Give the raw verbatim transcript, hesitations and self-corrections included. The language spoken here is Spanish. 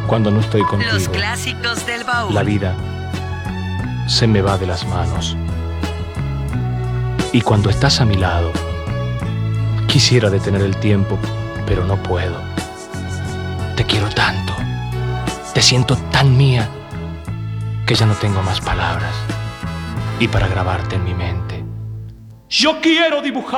Cuando no estoy contigo, Los clásicos del baúl. la vida se me va de las manos. Y cuando estás a mi lado, quisiera detener el tiempo, pero no puedo. Te quiero tanto, te siento tan mía, que ya no tengo más palabras. Y para grabarte en mi mente, yo quiero dibujar